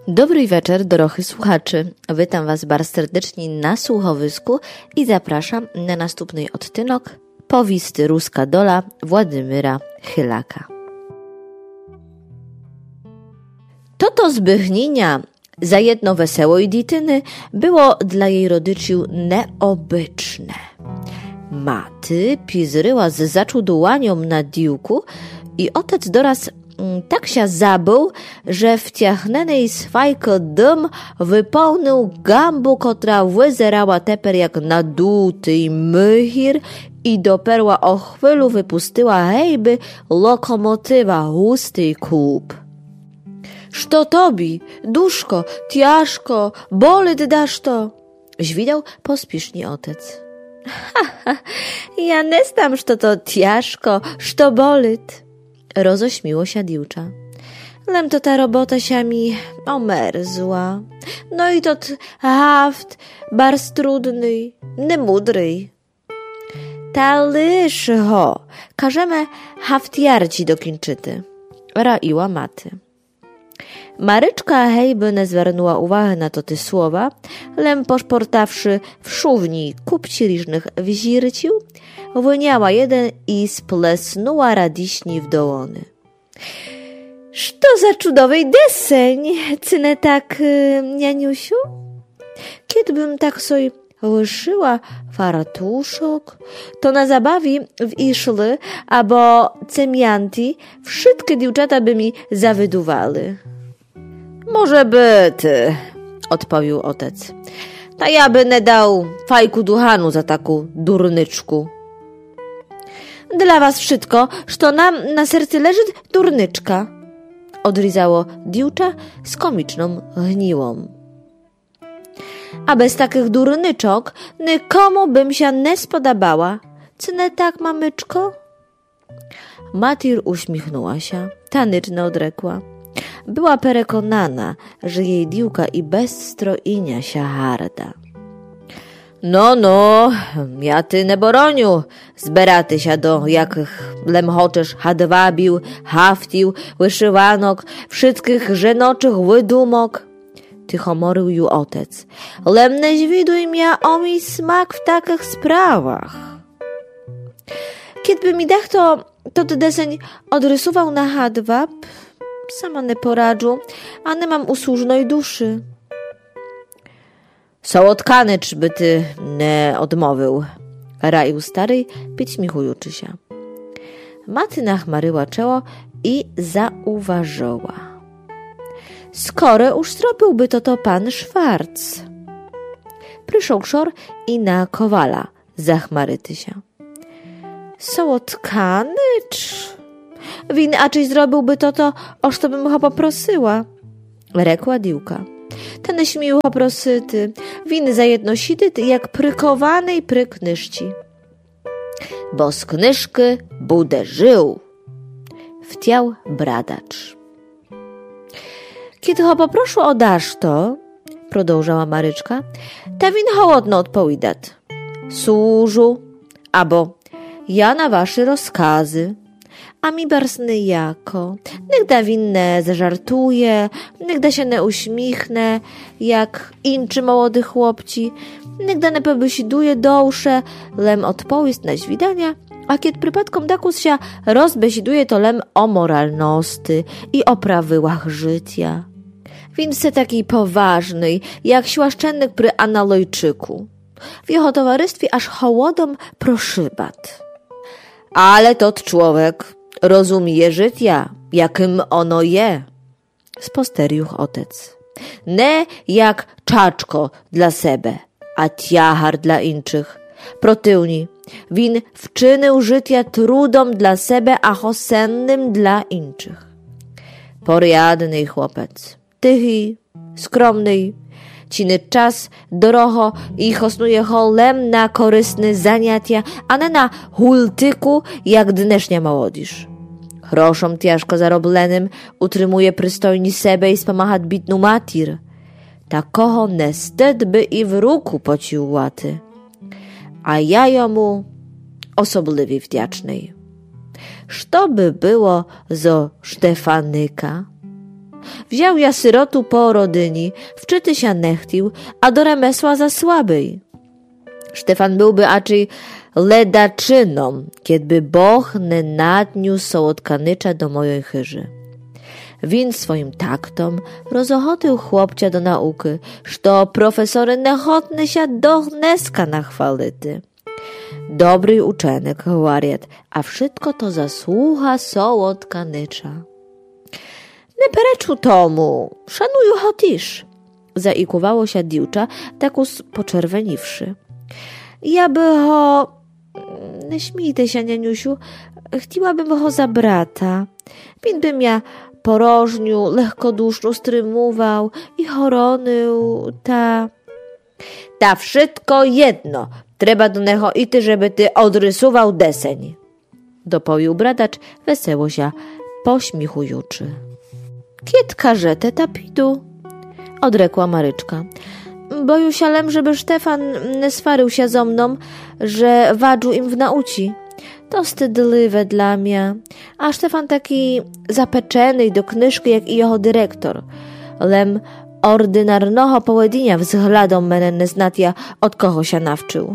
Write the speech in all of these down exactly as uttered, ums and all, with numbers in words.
Dobry wieczór, dorochy słuchaczy. Witam Was bardzo serdecznie na słuchowisku i zapraszam na następny odtynok powisty Ruska dola Władimyra Chylaka. Toto zbychnienia za jedno wesoło i dityny było dla jej rodyciu neobyczne. Maty pizryła z zaczudowaniem na diłku i otec doraz tak się zabył, że wciągnenej swajko dym wypełnił gambu, która wyzerała teper jak naduty mychir i doperła o chwilu wypustyła hejby lokomotywa husty kup. Što tobi, duszko, tiaszko, bolit dasz to? Żwidał pospiesznie otec. Ha, ha, ja nie znam, što to tiaszko, što bolit. Rozośmiło się diłcza. Lem to ta robota się mi omerzła. No i tot haft, bars trudny, nemudry. Ta lyż ho, każemy haftiarci do Kinczyty. Raiła maty. Maryczka hejby nie zwarnęła uwagi na to te słowa, lem poszportawszy w szówni kupci różnych wzircił, wyniała jeden i splesnuła radiśni w dołony. Što za czudowej deseń, cynę tak, nianiusiu? Kiedybym tak soj łyszyła faratuszok, to na zabawi w iszły, abo cemianti, wszystkie dziewczata by mi zawyduwały. Może by ty, odpowiedział otec. Ta ja by nie dał fajku duchanu za taką durnyczku. Dla was wszystko, što nam na sercu leży durnyczka, odrizało diłcza z komiczną gniłą. A bez takich durnyczok nikomu bym się nie spodobała. Czy nie tak, mamyczko? Matir uśmiechnęła się, tanyczno odrekła. Była przekonana, że jej diłka i bez strojenia się harda. No, no, ja ty nie boroniu, zberaty się do jakich lem hoczesz hadwabił, haftił, wyszywanok, wszystkich żenoczych wydumok. Tycho morył ju otec. Lem nie zwiduj mia o mi smak w takich sprawach. Kiedby mi dech to, to ty deseń odrysował na hadwab, sama nie poradżu, a nie mam usłużnej duszy. Sołotkany, czyby ty nie odmówił, raił stary, pićmichujuczy się. Maty nachmaryła czoło i zauważyła. Skoro już zrobiłby to to pan Szwarc. Przyszł szor i na kowala zachmaryty się. Sołotkany, cz... Win, a czyś zrobiłby to to, oż to bym go poprosiła, rekła diłka. Ten śmił poprosyty, win za jedno sidyt, jak prykowanej pryknyszci. Bo z knyszki budę żył, wtiał bradacz. Kiedy ho poproszę o dasz to, продолжała Maryczka, ta win hołodno odpowidat. Służu, abo ja na wasze rozkazy. A mi barsny jako. Nigda winne zażartuje, nigda się nie uśmichne, jak inczy młody chłopci, nigda nie pobysiduje dousze, lem odpowiedź na zwidania, a kiedy przypadkom dakus się rozbesiduje, to lem o moralności i o prawyłach życia. Win se taki poważny, jak świaszczennik przy analojczyku. W jego towarzystwie aż hołodom proszybat. Ale tot człowiek rozumie życia, jakim ono je, sposterił otec. Nie jak czaczko dla sebe, a tiachar dla inczych. Protyłni, win wczynył życia trudom dla sebe, a hosennym dla inczych. Porjadny chłopiec, tychy, skromny, ciny czas doroho i hosnuje holem na korysne zaniatia, a nie na hultyku, jak dnesznia młodzisz. Chroszom ciężko zaroblenym utrzymuje przystojni sebe i spomacha bitnu matir. Takoho nested by i w ruku pocił łaty. A ja jomu osobliwie wdzięcznej. Što by było zo Štefanyka? Wziął ja syrotu po rodyni, wczyty się nechtił, a do remesła za słabej. Štefan byłby aczej ledaczyną, kiedby Boh nie nadniósł sołodkanycza do mojej chyży. Win swoim taktom rozochotył chłopcia do nauki, što profesory nechotny się do hneska nachwality. Dobry uczenek, wariat, a wszystko to zasłucha sołodkanycza. Nie pereczu tomu, szanuju ho tiż, zaikuwało się diwcza, takus poczerweniwszy. Ja by ho, nie śmijte się, nianiusiu, chciałabym ho za brata. Win bym ja porożniu, lekkodusznu strymował i horonył, ta... Ta wszystko jedno, trzeba do neho ity, żeby ty odrysował deseń, dopowił bradacz, weseło się pośmichujuczy. Kied każete tapidu, odrekła Maryczka. Boju się lem, żeby Štefan nie swarył się ze mną, że wadżu im w nauci. To wstydliwe dla mnie. A Štefan taki zapeczeny do knyżki, jak i jeho dyrektor. Lem ordynarnoho połedinia wzgladą mene nie znatja, od kogo się nawczył.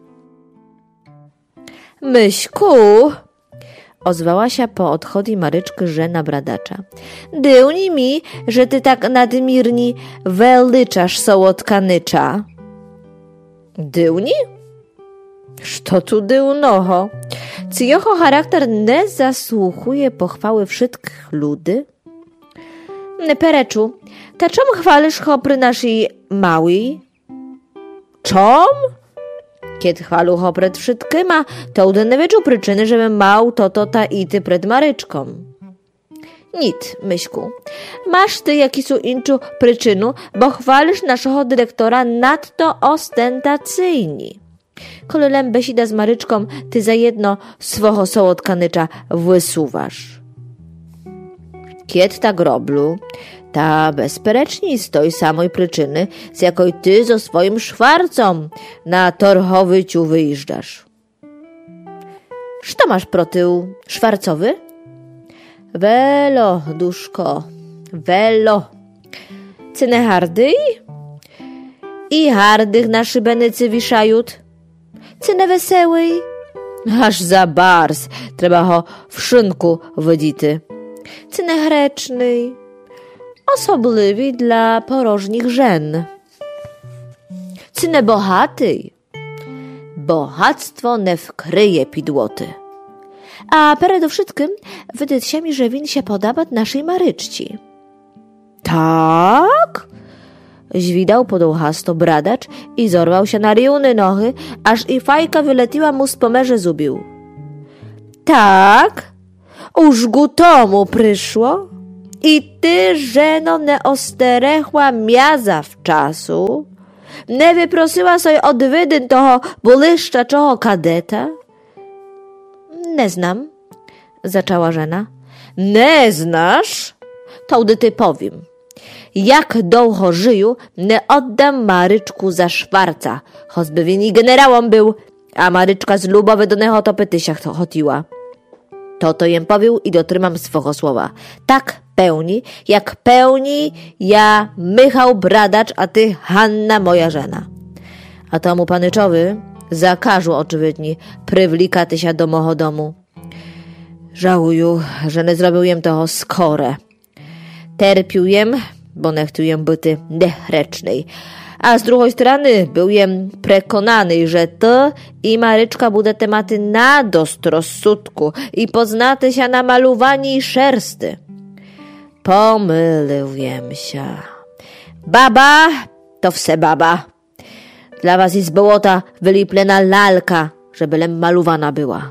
Myśku, ozwała się po odchodzi Maryczky żena bradacza. Dyłni mi, że ty tak nadmirni welyczasz sołodkanycza. Dyłni? Što tu dyłnoho? Czy jeho charakter nie zasłuchuje pochwały wszystkich ludy? Nie pereczu, ta czom chwalisz ho pry naszej małej? Czom? Kiedy chwalu ho pred wszystkima, to ude nie wiedział przyczyny, żeby mał to to ta i ty pred Maryczką. Nic, myśku. Masz ty jakisu inczu przyczynu, bo chwalisz naszego dyrektora nadto ostentacyjni. Kolelem besida z Maryczką, ty za jedno swoho sołodkanycza wysuwasz. Kied tak roblu, ta bezpereczni z tej samej przyczyny, z jakoj ty zo swoim szwarcom na torchowyciu wyjeżdżasz. Co masz protył szwarcowy? Welo, duszko, welo. Cynę hardyj? I hardych na szybenicy wiszajut. Cynę wesełej? Aż za bars, trzeba ho w szynku wydzity. Cynę hrecznej? Osobliwi dla porożnych żen. Cynę bohatej? Bohactwo nie wkryje pidłoty. A przede wszystkim wydaje się mi, że win się podoba naszej Maryczci. Tak? Zwidał podąchasto bradacz i zorwał się na riuny nohy, aż i fajka wyletiła mu z pomerze zubił. Tak? Uż gutomu przyszło? I ty, żeno, nie osterechła mia zawczasu? Nie wyprosiła sobie od wydyn toho błyszczaczego kadeta? Nie znam, zaczęła żena. Nie znasz? To gdy ty powiem. Jak długo żyju, nie oddam Maryczku za szwarca, choćby wini generałom był, a Maryczka z lubowy do neho to pytysia chotiła. To to jem powił i dotrzymam swego słowa. Tak pełni, jak pełni ja Michał Bradacz, a ty Hanna moja żena. A tomu panyczowy zakażu oczyvidni prywlikaty się do moho domu. Żałuję, że nie zrobił jem toho skore. Terpił jem, bo nie chciał jem byty nechrecznej. A z drugiej strony był jem przekonany, że to i Maryczka bude tematy na dost rozsudku i poznaty się na malowani szersty. Pomylił jem się. Baba to wse baba. Dla was jest zbołota wyliplena lalka, żeby lem malowana była.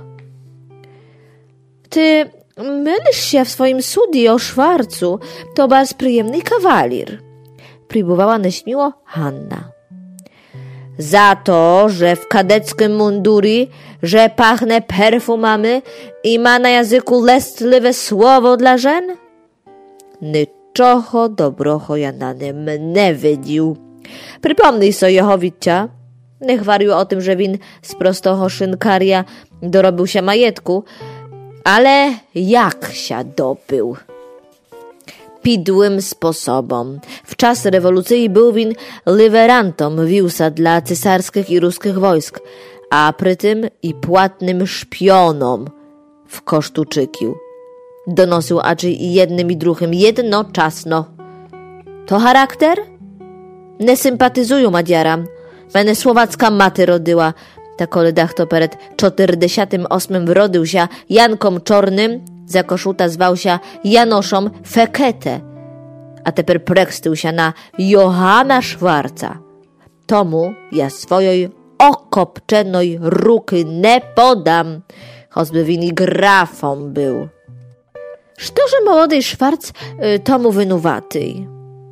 Ty mylisz się w swoim sudi o szwarcu, to bardzo przyjemny kawalir. Próbowała neśmiło Hanna. Za to, że w kadeckim munduri, że pachnę perfumami i ma na języku lestliwe słowo dla żen? Niczocho dobrocho ja na nim nie widził. Przypomnij sobie Jehowicia, nie chwalił o tym, że win z prostoho szynkaria dorobił się majetku, ale jak się dobył? pidłym sposobom. W czas rewolucji był win liwerantom wiusa dla cesarskich i ruskich wojsk, a przy tym i płatnym szpionom w kosztuczykił. Donosił aczy i jednym i drugim jednoczasno. To charakter? Nie sympatyzują Madziaram. Mene słowacka maty rodyła. Ta koledach to pered czterdziestym ósmym wrodył się Jankom Czornym, za koszuta zwał się Janoszom Fekete, a teper prekstył się na Johana Szwarca. Tomu ja swojej okopczenoj ruky nie podam, choćby wini grafom był. Sztoże młody Szwarc y, tomu wynuwatyj?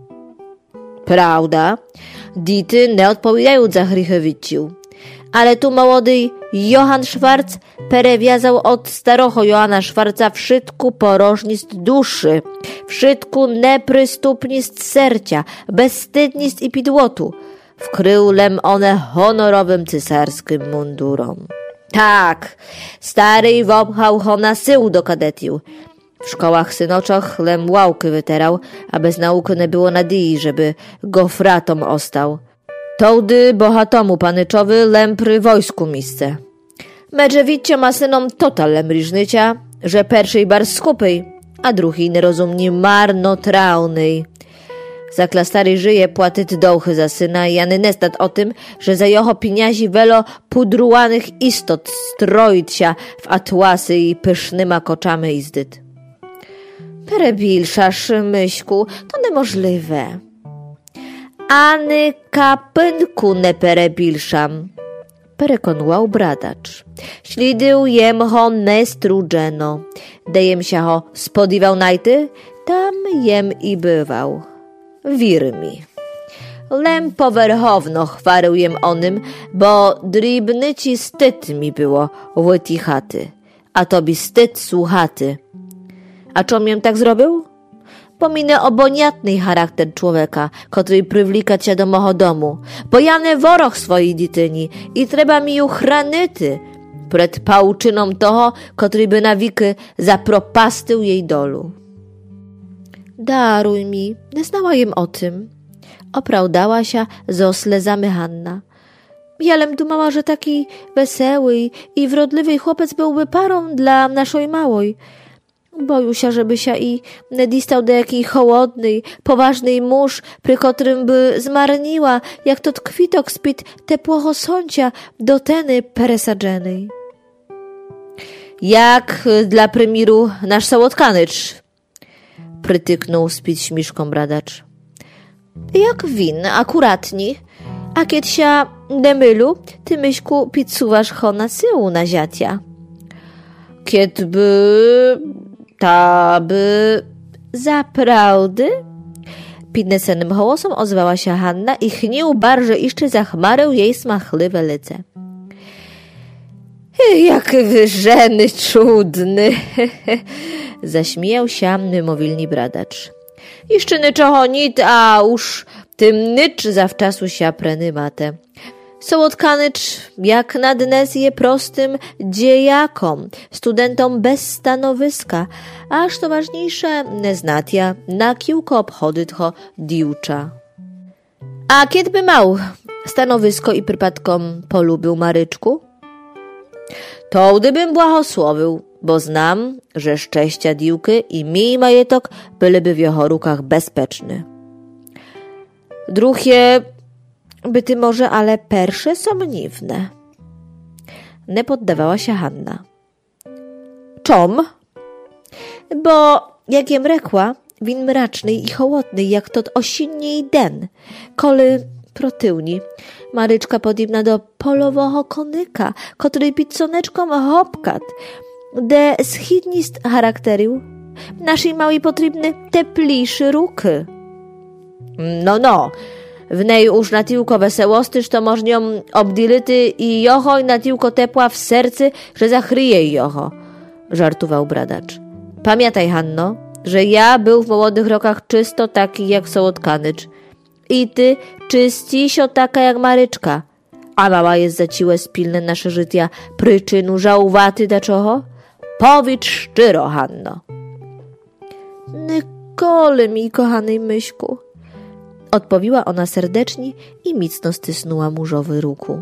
Prawda, dity nie odpowiadają za Hrychewiciu. Ale tu młody Johann Szwarc perewiazał od starocho Johana Szwarca wszystku porożnist duszy, wszystku neprystupnist sercia, bezstydnist i pidłotu. Wkrył lem one honorowym cesarskim mundurom. Tak, stary wopchał ho na sył do kadetiu. W szkołach synoczach lem łałky wyterał, a bez nauki nie było nadziei, żeby go fratom ostał. Tołdy bohatomu panyczowy lem pry wojsku miejsce. Medżewicie ma synom total lem riżnycia, że pierwszy bar skupy, a drugi nierozumni marnotraunej. Za klastary żyje płatyt dołchy za syna i jany nestat o tym, że za jeho pieniędzy welo pudrułanych istot stroić się w atłasy i pysznyma koczamy izdyt. Perebilszasz, myśku, to niemożliwe. Any kapynku ne perebilszam, perekonuał bradacz. Ślidył jem ho ne strudzeno. Dejem się ho spodiwał najty, tam jem i bywał. Wir mi. Lem powerchowno chwarył jem onym, bo dribny ci styd mi było łyti chaty, a tobie styd słuchaty. A czom jem tak zrobił? Pominę oboniatny charakter człowieka, który przywlikać się do moho domu, bo ja nie woroch swojej dityni i trzeba mi ją chranyty przed pałczyną toho, który by na wiky zapropastył jej dolu. Daruj mi, nie znała jem o tym. Opraudała się zo slezami Hanna. Jalem dumała, że taki weseły i wrodliwy chłopiec byłby parą dla naszej małej. Boju się, żeby się i nie distał do jakiej hołodnej, poważnej mórz, przy którym by zmarniła, jak to tkwitok spit tepłocho sącia do teny peresadżenej. Jak dla premiru nasz Sołotkanycz, prytyknął spit śmiszką bradacz. Jak win, akuratni, a kiedy się nie mylu, ty myśku pizzuwasz ho na syłu na ziatia. Kiedy by... ta by... Zaprawdy? Pidnesenym hołosem ozwała się Hanna i chnił barże jeszcze zachmarał jej smachliwe lice. Jak wy żeny czudny! Zaśmiał się mimowilni bradacz. Jeszcze nyczoho nit, a już tym nycz zawczasu się preny mate. Sołotkanycz jak na dnes je prostym dziejakom, studentom bez stanowiska, aż to ważniejsze neznatia na kiłko obchody tcho diucza. A kiedy by mał stanowisko i przypadkom polubił Maryczku? To gdybym błahosłowił, bo znam, że szczęścia diłky i miej majetok byłyby w jeho rukach bezpieczny. Drugie by ty może, ale persze somniwne. Nie poddawała się Hanna. Czom? Bo, jak jem rekła, win mraczny i hołodny, jak tot osinniej den, koli protyłni. Maryczka podobna do polowoho konyka, który pizzoneczką hopkat, de schidnist charakteriu. Naszej małej potrzebny tepliszy ruky. No, no, w niej już na tiłko wesełostyż to możnią obdility i jocho i na tiłko tepła w sercy, że zachryje jocho, żartował bradacz. Pamiętaj, Hanno, że ja był w młodych rokach czysto taki jak Sołotkanycz. I ty czyscisio taka jak Maryczka. A mała jest za ciłe spilne nasze życia przyczynu żałowaty da czocho? Powiedz szczero, Hanno. szkole, mi kochanej myśku. Odpowiła ona serdecznie i mocno stysnęła murzowy ruku.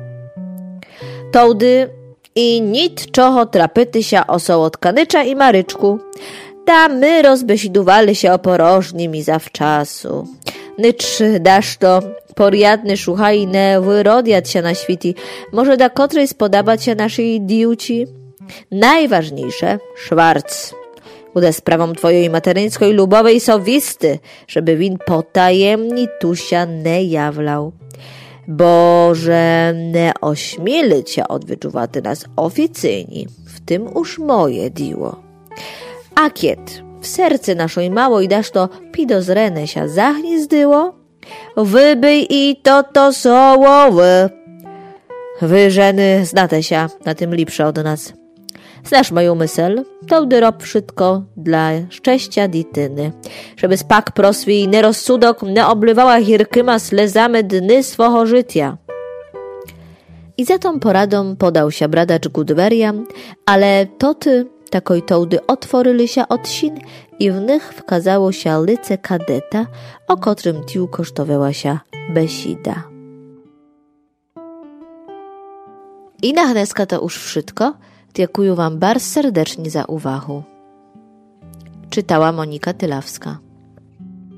Tołdy i nic czocho trapyty się o sołodkanycza i Maryczku. Da my rozbesidowali się o porożnim i zawczasu. Nycz dasz to porjadny szuchaj ne wyrodjać się na świti. Może da kotrej spodabać się naszej diuci? Najważniejsze, Szwarc. Uda sprawą twojej materyńskiej lubowej sowisty, żeby win potajemni tusia nie jawlał. Bo że nie ośmieli cię odwyczuwaty nas oficyjni, w tym już moje diło. A kiet w serce naszej małoj dasz to pidozrene się zagniezdyło, wybyj i to to sołowy. Wy żeny znate się na tym lepsze od nas. Znasz moją mysl, to rob wszystko dla szczęścia dityny, żeby spak proswi nie rozsudok nie oblewała hirkyma slezamy dny swoho życia. I za tą poradą podał się bradacz Gudweria, ale toty takoj tołdy otworzyli się od sin i w nich wkazało się lice kadeta, o którym tiu kosztowała się besida. I na dneska to już wszystko. Dziękuję wam bardzo serdecznie za uwagę. Czytała Monika Tylawska.